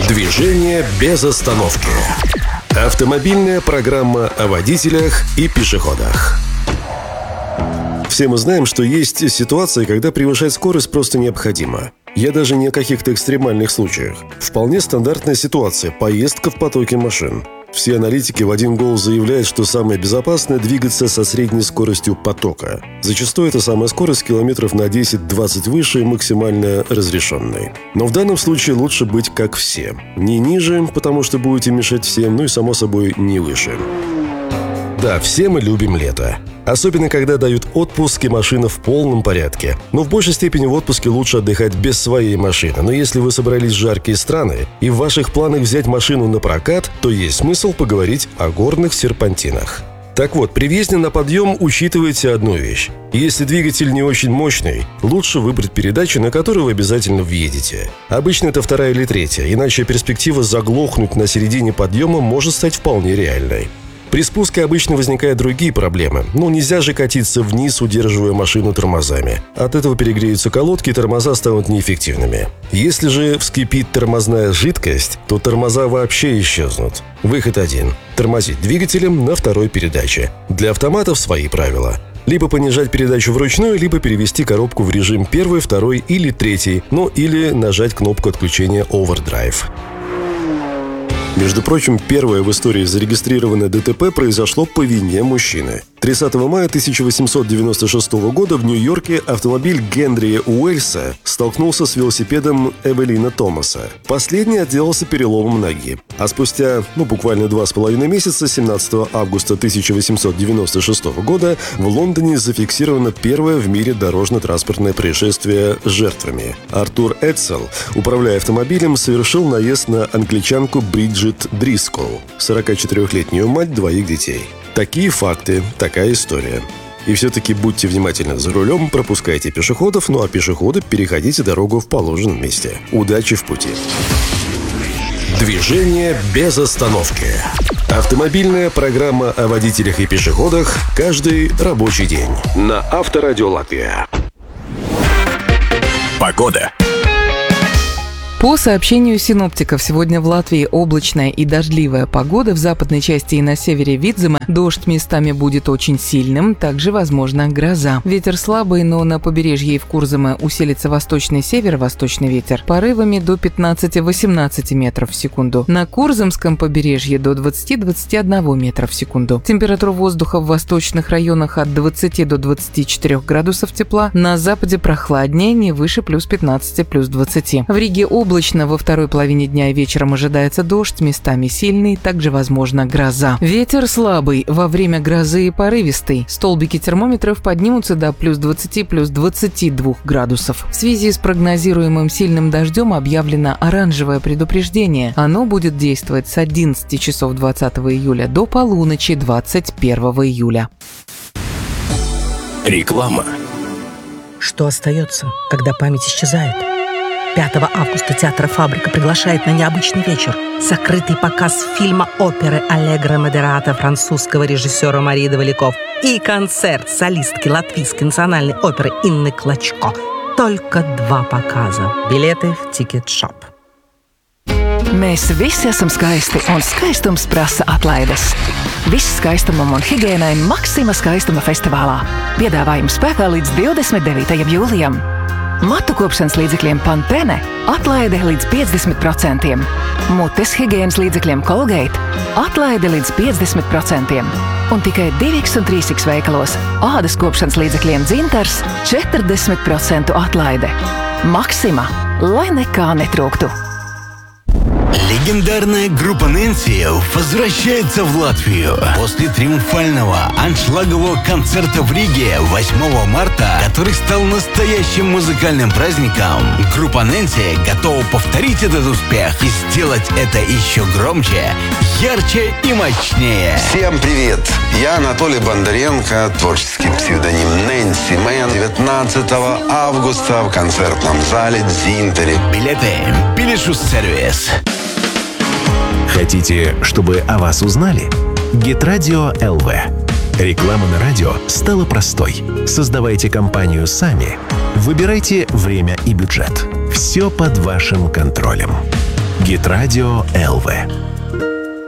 Движение без остановки. Автомобильная программа о водителях и пешеходах. Все мы знаем, что есть ситуации, когда превышать скорость просто необходимо. Я даже не о каких-то экстремальных случаях. Вполне стандартная ситуация – поездка в потоке машин. Все аналитики в один голос заявляют, что самое безопасное – двигаться со средней скоростью потока. Зачастую эта самая скорость километров на 10-20 выше и максимально разрешенной. Но в данном случае лучше быть как все. Не ниже, потому что будете мешать всем, ну и, само собой, не выше. Да, все мы любим лето. Особенно, когда дают отпуск и машина в полном порядке. Но в большей степени в отпуске лучше отдыхать без своей машины. Но если вы собрались в жаркие страны и в ваших планах взять машину на прокат, то есть смысл поговорить о горных серпантинах. Так вот, при въезде на подъем учитывайте одну вещь. Если двигатель не очень мощный, лучше выбрать передачу, на которую вы обязательно въедете. Обычно это вторая или третья, иначе перспектива заглохнуть на середине подъема может стать вполне реальной. При спуске обычно возникают другие проблемы. Нельзя же катиться вниз, удерживая машину тормозами. От этого перегреются колодки, и тормоза станут неэффективными. Если же вскипит тормозная жидкость, то тормоза вообще исчезнут. Выход один – тормозить двигателем на второй передаче. Для автоматов свои правила. Либо понижать передачу вручную, либо перевести коробку в режим первый, второй или третий, или нажать кнопку отключения Overdrive. Между прочим, первое в истории зарегистрированное ДТП произошло по вине мужчины. 30 мая 1896 года в Нью-Йорке автомобиль Генри Уэльса столкнулся с велосипедом Эвелина Томаса. Последний отделался переломом ноги. А спустя, буквально 2,5 месяца, 17 августа 1896 года, в Лондоне зафиксировано первое в мире дорожно-транспортное происшествие с жертвами. Артур Эдсел, управляя автомобилем, совершил наезд на англичанку Бриджит Дрисколл, 44-летнюю мать двоих детей. Такие факты, такая история. И все-таки будьте внимательны за рулем, пропускайте пешеходов, а пешеходы переходите дорогу в положенном месте. Удачи в пути. Движение без остановки. Автомобильная программа о водителях и пешеходах каждый рабочий день. На Авторадио Латвия. Погода. По сообщению синоптиков, сегодня в Латвии облачная и дождливая погода. В западной части и на севере Видзема дождь местами будет очень сильным, также возможна гроза. Ветер слабый, но на побережье и в Курзаме усилится восточный северо-восточный ветер порывами до 15-18 метров в секунду. На Курзамском побережье до 20-21 метра в секунду. Температура воздуха в восточных районах от 20 до 24 градусов тепла. На западе прохладнее, не выше плюс 15, плюс 20. В Риге облачно, во второй половине дня и вечером ожидается дождь, местами сильный, также возможна гроза. Ветер слабый, во время грозы и порывистый. Столбики термометров поднимутся до плюс 20, плюс 22 градусов. В связи с прогнозируемым сильным дождем объявлено оранжевое предупреждение. Оно будет действовать с 11 часов 20 июля до полуночи 21 июля. Реклама. Что остается, когда память исчезает? 5 августа театр «Фабрика» приглашает на необычный вечер. Закрытый показ фильма оперы «Аллегро Модерато» французского режиссера Марии де Валиков и концерт солистки Латвийской национальной оперы Инны Клочко. Только 2 показа. Билеты в Ticket-Shop. Mēs visi esam skaisti, un skaistums prasa atlaides. Viss skaistumam un higiēnai Maxima skaistuma festivālā. Piedāvājums spēkā līdz 29. jūlijam. Matu kopšanas līdzekļiem Pantene atlaide līdz 50%. Mutes higienas līdzekļiem Colgate atlaide līdz 50%. Un tikai 2X un 3X veikalos ādas kopšanas līdzekļiem Dzintars 40% atlaide. Maxima, lai nekā netrūktu. Легендарная группа Нэнси возвращается в Латвию. После триумфального аншлагового концерта в Риге 8 марта, который стал настоящим музыкальным праздником, группа Нэнси готова повторить этот успех и сделать это еще громче, ярче и мощнее. Всем привет! Я Анатолий Бондаренко, творческий псевдоним Нэнси Мэн. 19 августа в концертном зале Дзинтере. Билеты Билетшус-сервис. Хотите, чтобы о вас узнали? Геtradio ЛВ. Реклама на радио стала простой. Создавайте компанию сами. Выбирайте время и бюджет. Все под вашим контролем. Гитрадио ЛВ.